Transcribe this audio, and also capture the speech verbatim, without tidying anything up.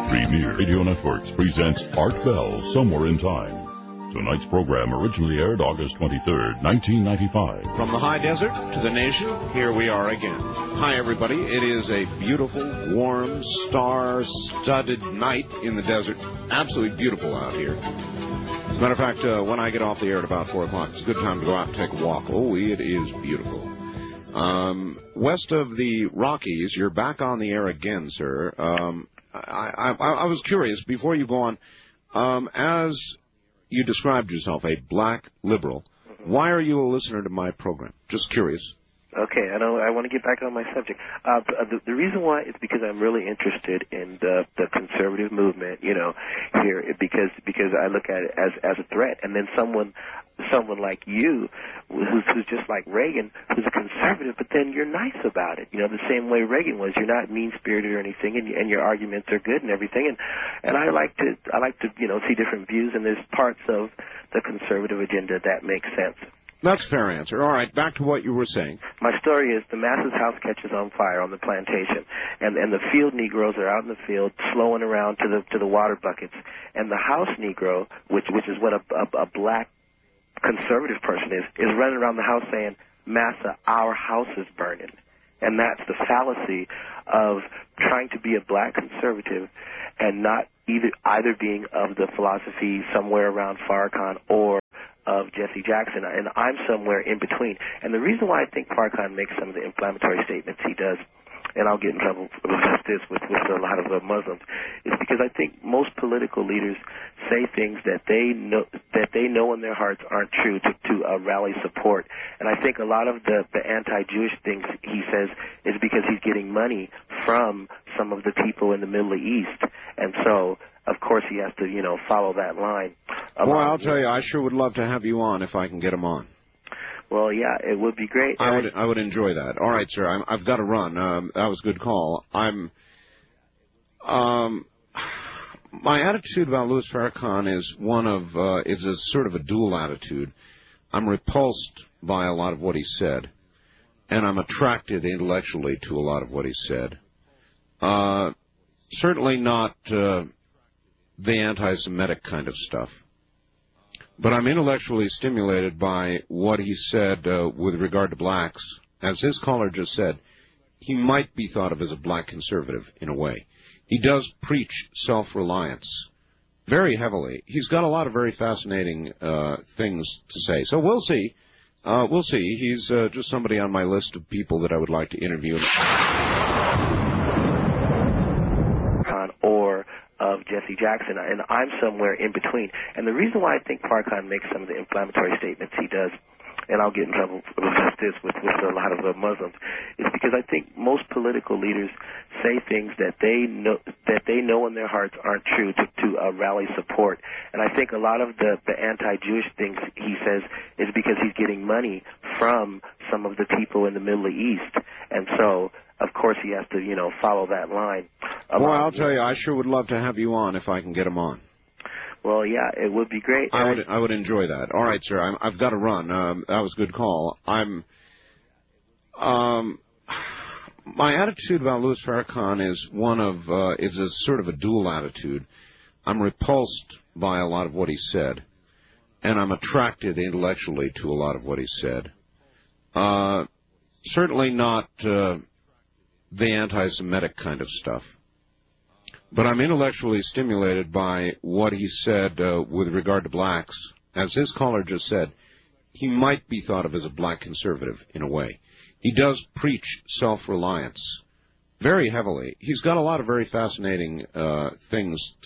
Premier Radio Networks presents Art Bell, Somewhere in Time. Tonight's program originally aired August twenty-third, nineteen ninety-five. From the high desert to the nation, here we are again. Hi, everybody. It is a beautiful, warm, star-studded night in the desert. Absolutely beautiful out here. As a matter of fact, uh, when I get off the air at about four o'clock, it's a good time to go out and take a walk. Oh, it is beautiful. Um, west of the Rockies, you're back on the air again, sir. Um, I, I, I was curious, before you go on, um, as you described yourself, a black liberal, mm-hmm. Why are you a listener to my program? Just curious. Okay, I know. I want to get back on my subject. Uh, the, the reason why is because I'm really interested in the, the conservative movement, you know, here, because because I look at it as as a threat, and then someone someone like you, who's, who's just like Reagan, who's a conservative, but then you're nice about it, you know, the same way Reagan was. You're not mean-spirited or anything, and, and your arguments are good and everything. And and I like to I like to you know see different views, and there's parts of the conservative agenda that make sense. That's a fair answer. All right, back to what you were saying. My story is the Massa's house catches on fire on the plantation, and and the field Negroes are out in the field slowing around to the to the water buckets, and the house Negro, which which is what a, a, a black conservative person is, is running around the house saying, "Massa, our house is burning." And that's the fallacy of trying to be a black conservative and not either either being of the philosophy somewhere around Farrakhan or of Jesse Jackson, and I'm somewhere in between. And the reason why I think Farrakhan makes some of the inflammatory statements he does, and I'll get in trouble about this with, with a lot of uh, Muslims, is because I think most political leaders say things that they know that they know in their hearts aren't true to, to uh, rally support. And I think a lot of the, the anti-Jewish things he says is because he's getting money from some of the people in the Middle East, and so of course he has to, you know, follow that line. Well, I'll tell you, I sure would love to have you on if I can get him on. Well, yeah, it would be great. I would, I would enjoy that. All right, sir, I'm, I've got to run. Um, that was a good call. I'm, um, my attitude about Louis Farrakhan is one of, uh, is a sort of a dual attitude. I'm repulsed by a lot of what he said, and I'm attracted intellectually to a lot of what he said. Uh, certainly not, uh, the anti-Semitic kind of stuff. But I'm intellectually stimulated by what he said uh, with regard to blacks. As his caller just said, he might be thought of as a black conservative in a way. He does preach self-reliance very heavily. He's got a lot of very fascinating uh, things to say. So we'll see. Uh, we'll see. He's uh, just somebody on my list of people that I would like to interview. Or of Jesse Jackson, and I'm somewhere in between. And the reason why I think Farrakhan makes some of the inflammatory statements he does, and I'll get in trouble about this with, with a lot of uh, Muslims, is because I think most political leaders say things that they know that they know in their hearts aren't true to, to uh, rally support. And I think a lot of the, the anti-Jewish things he says is because he's getting money from some of the people in the Middle East, and so of course he has to, you know, follow that line. Well, I'll tell you, I sure would love to have you on if I can get him on. Well, yeah, it would be great. I would, I would enjoy that. All right, sir, I'm, I've got to run. Um, that was a good call. I'm, um, my attitude about Louis Farrakhan is one of, uh, is a sort of a dual attitude. I'm repulsed by a lot of what he said, and I'm attracted intellectually to a lot of what he said. Uh, certainly not, uh, the anti-Semitic kind of stuff. But I'm intellectually stimulated by what he said uh, with regard to blacks. As his caller just said, he might be thought of as a black conservative in a way. He does preach self-reliance very heavily. He's got a lot of very fascinating uh, things